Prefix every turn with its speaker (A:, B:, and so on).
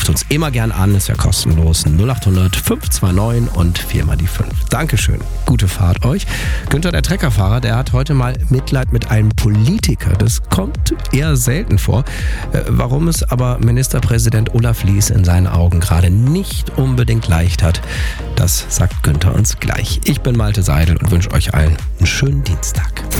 A: uns immer gern an, ist ja kostenlos. 0800 529 und 4 mal die 5. Dankeschön. Gute Fahrt euch. Günther, der Treckerfahrer, der hat heute mal Mitleid mit einem Politiker. Das kommt eher selten vor. Warum es aber Ministerpräsident Olaf Lies in seinen Augen gerade nicht unbedingt leicht hat, das sagt Günther uns gleich. Ich bin Malte Seidel und wünsche euch allen einen schönen Dienstag.